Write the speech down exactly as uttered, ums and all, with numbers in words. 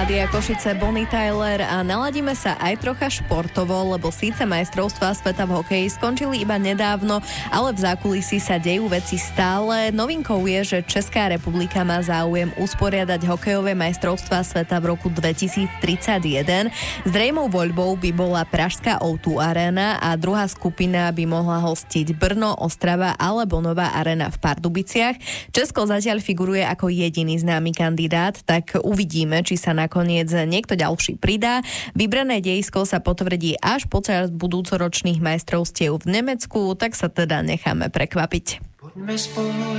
Rádia Košice Bonnie Tyler a naladíme sa aj trocha športovo, lebo síce majstrovstvá sveta v hokeji skončili iba nedávno, ale v zákulisí sa dejú veci stále. Novinkou je, že Česká republika má záujem usporiadať hokejové majstrovstvá sveta v roku dvetisíctridsaťjeden. Zrejmou voľbou by bola pražská ó dva Arena a druhá skupina by mohla hostiť Brno, Ostrava alebo Nová Arena v Pardubiciach. Česko zatiaľ figuruje ako jediný známy kandidát, tak uvidíme, či sa nakoniec niekto ďalší pridá. Vybrané dejisko sa potvrdí až počas budúcoročných majstrovstiev v Nemecku, tak sa teda necháme prekvapiť. Poďme spolu